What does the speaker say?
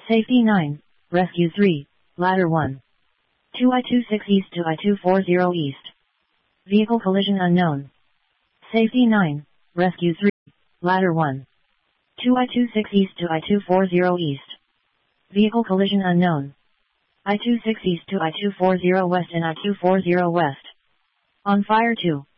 Safety 9, Rescue 3, Ladder 1. 2I-26 East to I-240 East. Vehicle collision unknown. Safety 9, Rescue 3, Ladder 1. 2I-26 East to I-240 East. Vehicle collision unknown. I-26 East to I-240 West and I-240 West. On fire 2.